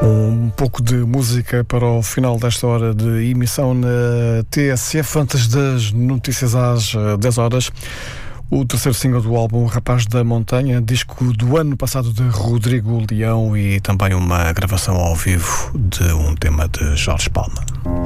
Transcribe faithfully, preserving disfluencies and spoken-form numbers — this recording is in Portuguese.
Um pouco de música para o final desta hora de emissão na T S F, antes das notícias às dez horas. O terceiro single do álbum Rapaz da Montanha, disco do ano passado de Rodrigo Leão, e também uma gravação ao vivo de um tema de Jorge Palma.